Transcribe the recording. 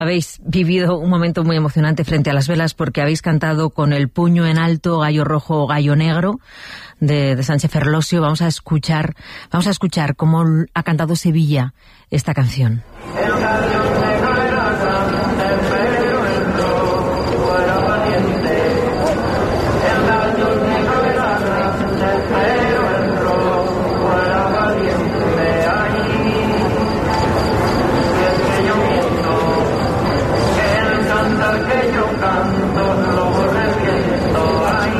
Habéis vivido un momento muy emocionante frente a las velas porque habéis cantado con el puño en alto Gallo Rojo, Gallo Negro de Sánchez Ferlosio. Vamos a escuchar cómo ha cantado Sevilla esta canción. El